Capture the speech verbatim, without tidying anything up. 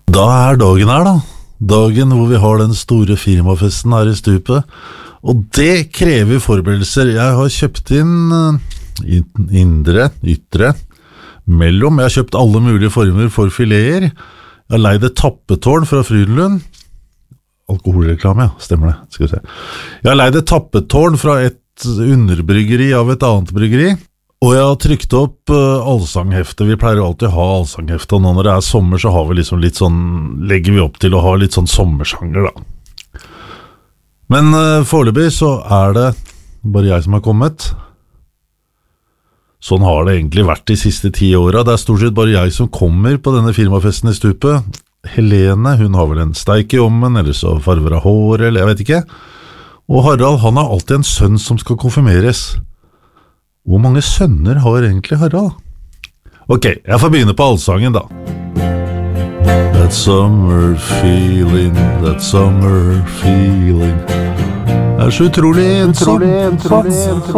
Da er dagen her da Dagen hvor vi har den store firmafesten her i stupet. Og det krever forberedelser. Jeg har kjøpt inn indre, ytre, mellom. Jeg har kjøpt alle mulige former for fileter. Jeg har leid et tappetårn fra Frydenlund. Alkoholreklame, ja, stemmer det. Skal vi se. Jeg har leid et tappetårn fra et underbryggeri av et annet bryggeri. Og jeg har trykt opp uh, allsanghefte. Vi pleier jo alltid å ha allsanghefte, og nå når det er sommer så har vi liksom litt sånn, legger vi opp til å ha litt sånn sommersanger da. Men uh, foreløpig så er det bare jeg som har kommet. Sånn har det egentlig vært de siste ti årene. Det er stort sett bare jeg som kommer på denne firmafesten i stupet. Helene, hun har vel en steik i ommen, eller så farver av hår, eller jeg vet ikke. Og Harald, han har alltid en sønn som skal konfirmeres. Hvor mange sønner har egentlig Harald? Ok, jeg får begynne på allsangen da. That summer feeling, that summer feeling. Det er så utrolig ensom.